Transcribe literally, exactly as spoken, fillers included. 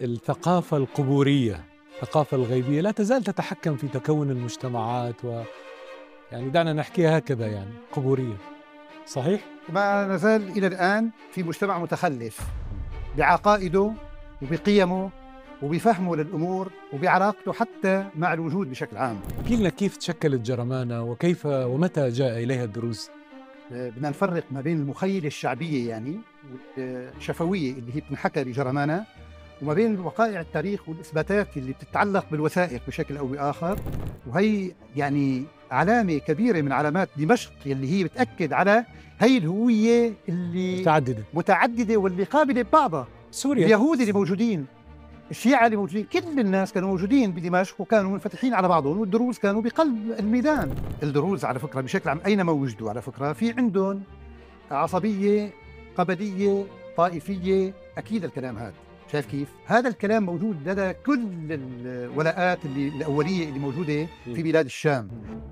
الثقافة القبورية، الثقافة الغيبية لا تزال تتحكم في تكون المجتمعات، و يعني دعنا نحكيها هكذا يعني قبورية. صحيح؟ ما نزال إلى الآن في مجتمع متخلف بعقائده وبقيمه وبفهمه للأمور وبعلاقته حتى مع الوجود بشكل عام. احكي لنا كيف تشكلت جرمانة وكيف ومتى جاء إليها الدروز؟ بدنا نفرق ما بين المخيلة الشعبية يعني والشفوية اللي هي بتنحكى بجرمانة، وما بين وقائع التاريخ والإثباتات اللي بتتعلق بالوثائق بشكل أو بآخر. وهي يعني علامة كبيرة من علامات دمشق اللي هي بتأكد على هي الهوية اللي متعددة متعددة واللي قابلة ببعضها. سوريا، اليهود اللي موجودين، الشيعة اللي موجودين، كل الناس كانوا موجودين بدمشق وكانوا منفتحين على بعضهم، والدروز كانوا بقلب الميدان. الدروز على فكرة بشكل عام أينما وجدوا على فكرة في عندهم عصبية قبلية طائفية، أكيد الكلام هذا. شايف كيف؟ هذا الكلام موجود لدى كل الولاءات اللي الأولية اللي موجودة في بلاد الشام.